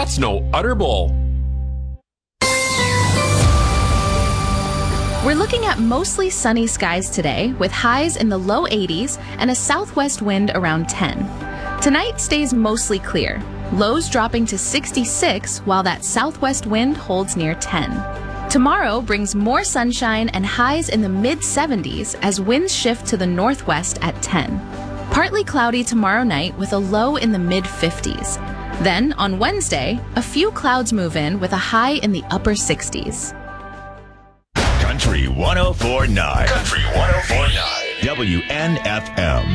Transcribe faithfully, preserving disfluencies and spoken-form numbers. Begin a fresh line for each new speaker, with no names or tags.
That's no Udder Bowl.
We're looking at mostly sunny skies today with highs in the low eighties and a southwest wind around ten. Tonight stays mostly clear, lows dropping to sixty-six while that southwest wind holds near ten. Tomorrow brings more sunshine and highs in the mid seventies as winds shift to the northwest at ten. Partly cloudy tomorrow night with a low in the mid fifties. Then on Wednesday, a few clouds move in with a high in the upper sixties.
Country one oh four point nine. Country one oh four point nine. W N F M.